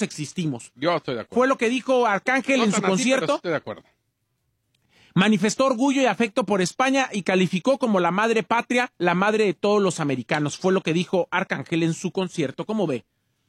todos existimos. Yo estoy de acuerdo. Fue lo que dijo Arcángel en su concierto. Pero estoy de acuerdo. Manifestó orgullo y afecto por España y calificó como la madre patria, la madre de todos los americanos. Fue lo que dijo Arcángel en su concierto. ¿Cómo ve?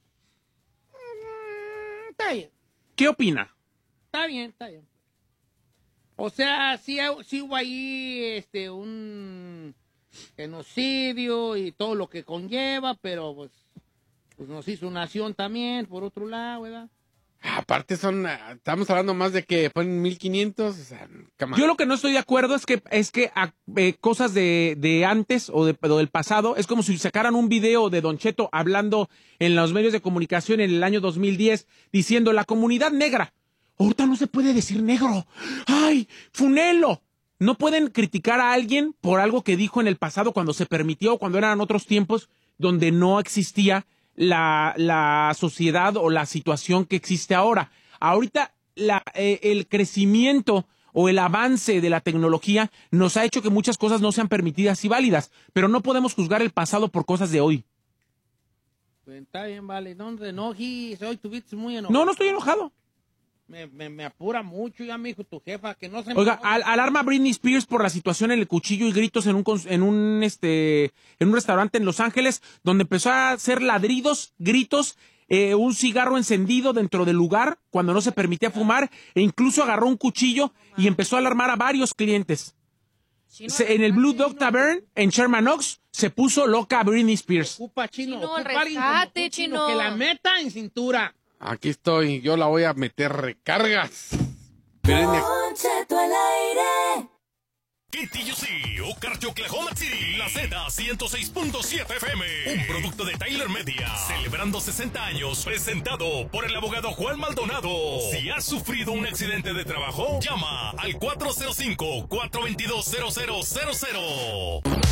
Está bien. ¿Qué opina? Está bien. O sea, sí hubo ahí un genocidio y todo lo que conlleva, pero pues nos hizo nación también, por otro lado, ¿verdad? Aparte estamos hablando más de que fue en 1500, o sea, yo lo que no estoy de acuerdo es que cosas de antes o del pasado, es como si sacaran un video de Don Cheto hablando en los medios de comunicación en el año 2010, diciendo la comunidad negra. Ahorita no se puede decir negro. ¡Ay, funelo! No pueden criticar a alguien por algo que dijo en el pasado cuando se permitió, cuando eran otros tiempos donde no existía la sociedad o la situación que existe ahora. Ahorita el crecimiento o el avance de la tecnología nos ha hecho que muchas cosas no sean permitidas y válidas, pero no podemos juzgar el pasado por cosas de hoy. Pues está bien, vale. No te enojes, hoy tuviste muy enojado. No estoy enojado. Me apura mucho, ya me dijo tu jefa que no se... Oiga, alarma a Britney Spears por la situación en el cuchillo y gritos en un restaurante en Los Ángeles, donde empezó a hacer ladridos, gritos, un cigarro encendido dentro del lugar cuando no se permitía fumar, e incluso agarró un cuchillo y empezó a alarmar a varios clientes. En el Blue Dog Tavern, en Sherman Oaks, se puso loca a Britney Spears. Ocupa, Chino, Chino, ocupa alguien como rescate, tú, Chino. que la meta en cintura. Aquí estoy, yo la voy a meter recargas. Don Cheto al aire. KTUC, Okarche, Oklahoma City, la Z106.7 FM, un producto de Tyler Media, celebrando 60 años, presentado por el abogado Juan Maldonado. Si has sufrido un accidente de trabajo, llama al 405-422-0000.